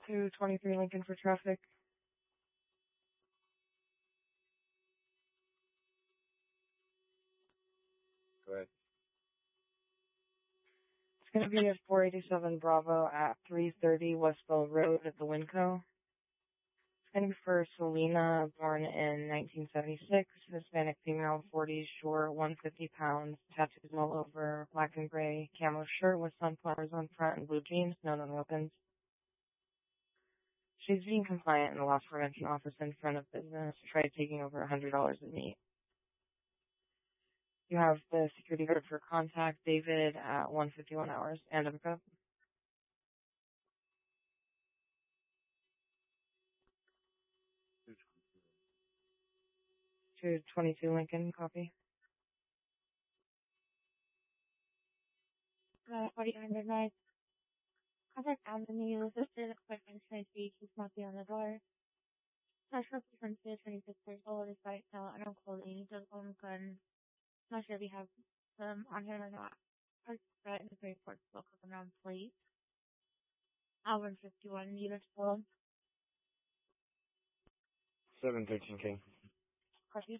223 Lincoln for traffic. Go ahead. It's going to be at 487 Bravo at 330 Westville Road at the Winco. It's going to be for Selena, born in 1976, Hispanic female, 40s, short, 150 pounds, tattoos all over, black and gray, camo shirt with sunflowers on front and blue jeans, no known weapons. She's being compliant in the loss prevention office in front of business. Tried taking over $100 in meat. You have the security guard for contact, David, at 1:51 hours, and a pickup. 222 Lincoln, copy. 4900 night. Contact Avenue, listed equipment tonight beach, he's not on the door. National Defense 26 years old, is right now, I don't call any, does own gun. Not sure if we have them on him or not. Park threat in the very port, local around plate. Hour 51 units full. 713K. Copy.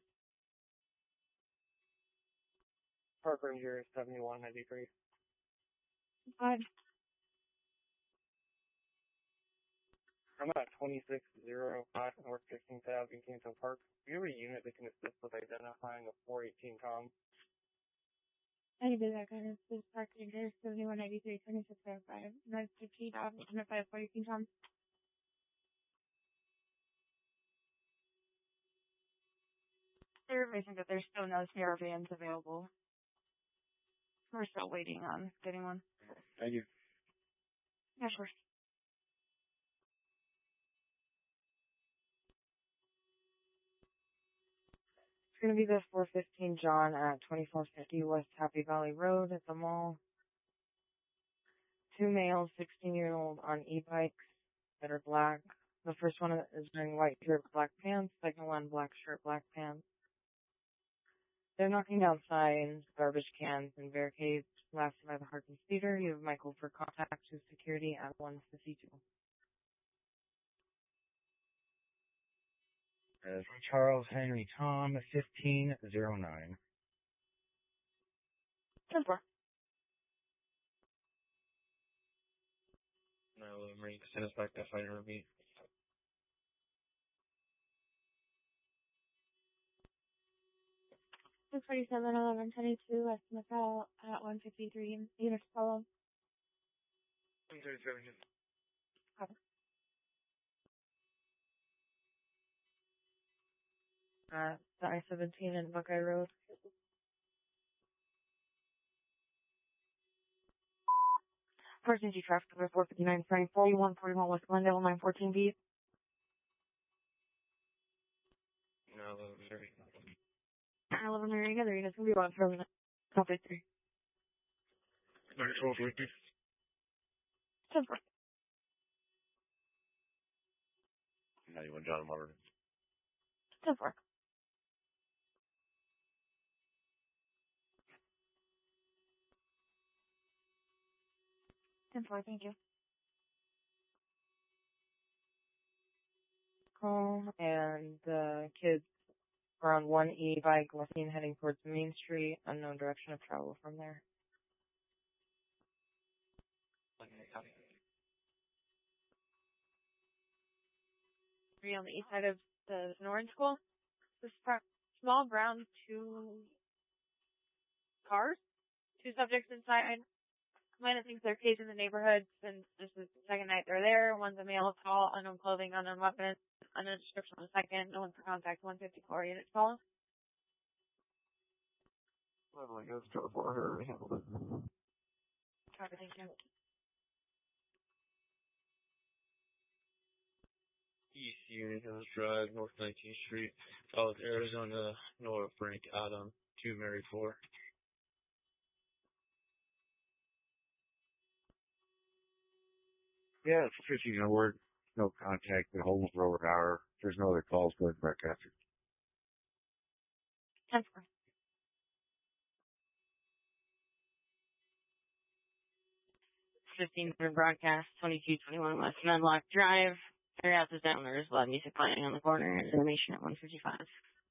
Park Ranger 7193. 5. I'm at 2605 North 15th Ave in Kingston Park. Do you have a unit that can assist with identifying a 418 com? I can do that kind of this Park Ranger 7193 2605 North 15th Ave, identify 418 Tom. They're advising that there's still no CR vans available. We're still waiting on getting one. Thank you. Yeah, sure. It's going to be the 415 John at 2450 West Happy Valley Road at the mall. 2 males, 16-year-old on e-bikes that are black. The first one is wearing white shirt, black pants. Second one, black shirt, black pants. They're knocking down signs, garbage cans, and barricades. Last by the Harkins Theater. You have Michael for contact to security at 152. Charles Henry Tom, 1509. 10-4. No, Marine, send us back that fighter with me. 647 1122 West McCall at 153 units follow. 137. Copy. The I-17 and Buckeye Road. Person G traffic number 459, starting 4141 West Glendale, 914B. No, Missouri. 11 area, other units will be on for a minute. Copy 3. 1250. 10-4. 91 John Martin. 10-4. Thank you. Call, and the kids are on one e-bike, left lane heading towards Main Street, unknown direction of travel from there. Okay, copy. 3 on the east side of the Norton School. This small brown 2 cars, 2 subjects inside. Kind of thinks they're kids in the neighborhood since this is the second night they're there. One's a male, tall, unknown clothing, unknown weapons, unknown description on the second. No one for contact. 154 units call. Level, I guess, go for her. Handle it. Copy, thank you. East Union Hills Drive, North 19th Street, South Arizona, North Frank Adam, 2 Mary 4. Yeah, it's 15 hour. No contact. Been holding for over an hour. There's no other calls going back after. 10-4. 1500 broadcast, 2221 West Medlock Drive. Area house is down. There is loud music playing on the corner. Animation at 155.